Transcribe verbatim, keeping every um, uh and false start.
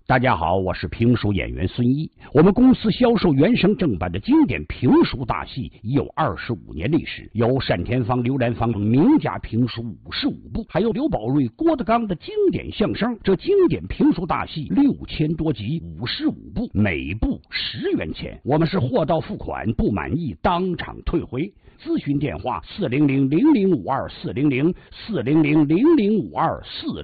大家好，我是评书演员孙一。我们公司销售原声正版的经典评书大戏已有二十五年历史，有单田芳、刘兰芳等名家评书五十五部，还有刘宝瑞、郭德纲的经典相声。这经典评书大戏六千多集，五十五部，每部十元钱。我们是货到付款，不满意当场退回。咨询电话：四零零零零五二四零零四零零零零五二四。